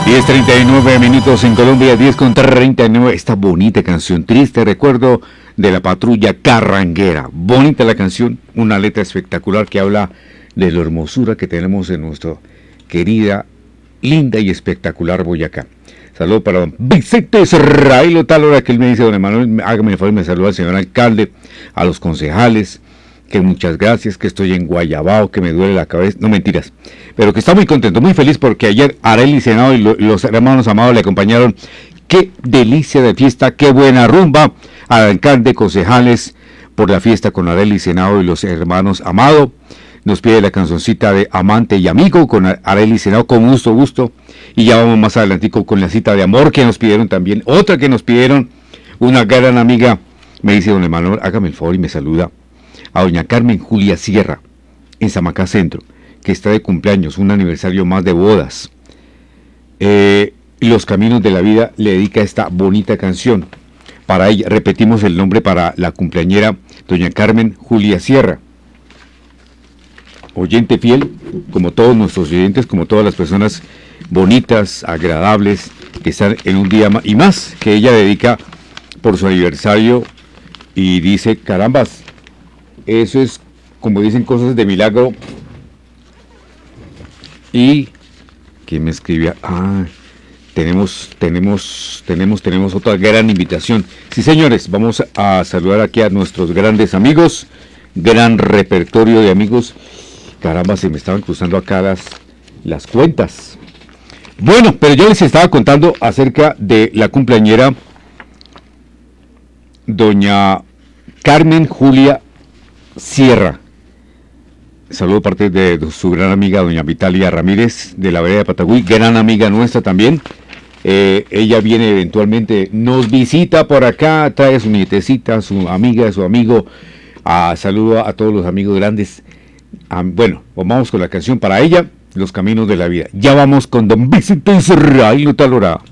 10:39 en Colombia, 10:39. Esta bonita canción, triste recuerdo de la patrulla carranguera. Bonita la canción, una letra espectacular que habla de la hermosura que tenemos en nuestra querida, linda y espectacular Boyacá. Saludos para don Vicente Israel, tal hora que él me dice, don Emanuel, hágame el favor, me saluda al señor alcalde, a los concejales, que muchas gracias, que estoy en Guayabao, que me duele la cabeza, no mentiras, pero que está muy contento, muy feliz porque ayer Arely Senado y los hermanos Amados le acompañaron. Qué delicia de fiesta, qué buena rumba, al alcalde, concejales, por la fiesta con Arely Senado y los hermanos Amado. Nos pide la cancioncita de Amante y Amigo con Arely Senado, con gusto, y ya vamos más adelantico con la cita de amor que nos pidieron también, otra que nos pidieron, una gran amiga, me dice don Emanuel, hágame el favor y me saluda a doña Carmen Julia Sierra, en Samacá Centro, que está de cumpleaños, un aniversario más de bodas. Los Caminos de la Vida le dedica esta bonita canción. Para ella, repetimos el nombre para la cumpleañera, doña Carmen Julia Sierra. Oyente fiel, como todos nuestros oyentes, como todas las personas bonitas, agradables, que están en un día más, y más, que ella dedica por su aniversario, y dice, carambas, eso es, como dicen, cosas de milagro. Y ¿quién me escribía? Tenemos otra gran invitación. Sí, señores, vamos a saludar aquí a nuestros grandes amigos, gran repertorio de amigos. Caramba, se me estaban cruzando acá las cuentas. Bueno, pero yo les estaba contando acerca de la cumpleañera doña Carmen Julia Sierra. Saludo de parte de su gran amiga doña Vitalia Ramírez de la vereda de Patagüí, gran amiga nuestra también. Ella viene eventualmente, nos visita por acá, trae su nietecita, su amiga, su amigo. Saludo a todos los amigos grandes. Bueno, vamos con la canción para ella, Los Caminos de la Vida. Ya vamos con don Vicente Israel Talora.